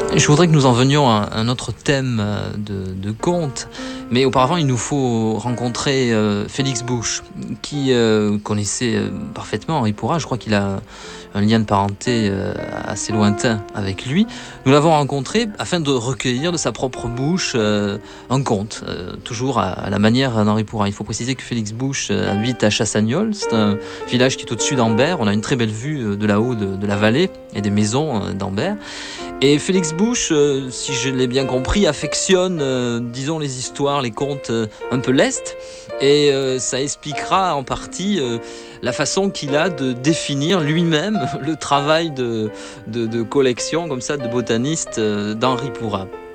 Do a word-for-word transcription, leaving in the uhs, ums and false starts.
Je voudrais que nous en venions à un autre thème de, de conte, mais auparavant il nous faut rencontrer euh, Félix Busch, qui euh, connaissait euh, parfaitement Henri Pourrat. Je crois qu'il a un lien de parenté euh, assez lointain avec lui. Nous l'avons rencontré afin de recueillir de sa propre bouche euh, un conte, euh, toujours à, à la manière d'Henri Pourrat. Il faut préciser que Félix Busch euh, habite à Chassagnol, c'est un village qui est au-dessus d'Ambert. On a une très belle vue de là-haut de, de la vallée et des maisons euh, d'Ambert. Et Félix Busch, euh, si je l'ai bien compris, affectionne, euh, disons, les histoires, les contes euh, un peu lestes. Et euh, ça expliquera en partie euh, la façon qu'il a de définir lui-même le travail de, de, de collection, comme ça, de botaniste euh, d'Henri Pourrat.